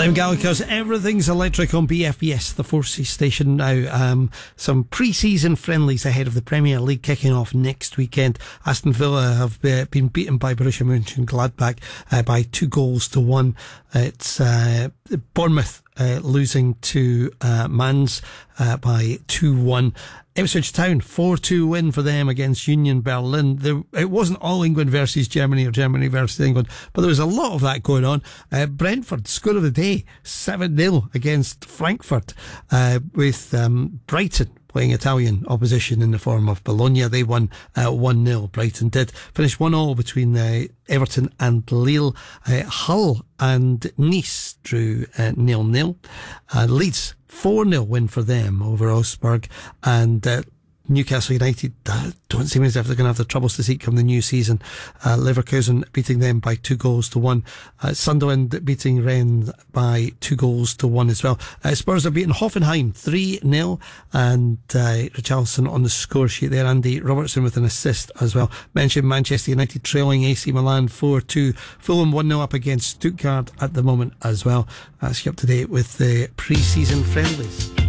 Liam Gallagher's Everything's Electric on BFBS, the Forces station now. Some pre-season friendlies ahead of the Premier League kicking off next weekend. Aston Villa have been beaten by Borussia Mönchengladbach by 2-1. It's Bournemouth losing to Mainz by 2-1. Ipswich Town 4-2 win for them against Union Berlin. It wasn't all England versus Germany or Germany versus England, but there was a lot of that going on. Brentford score of the day 7-0 against Frankfurt, with Brighton playing Italian opposition in the form of Bologna. They won 1-0. Brighton did. Finished 1-1 between Everton and Lille. Hull and Nice drew 0-0. Leeds 4-0 win for them over Augsburg, and Newcastle United don't seem as if they're going to have the troubles to seek come the new season. Leverkusen beating them by 2-1. Sunderland beating Rennes by 2-1 as well. Spurs are beating Hoffenheim 3-0, and Richarlison on the score sheet there. Andy Robertson with an assist as well. Mentioned Manchester United trailing AC Milan 4-2. Fulham 1-0 up against Stuttgart at the moment as well. That's you up to date with the pre-season friendlies.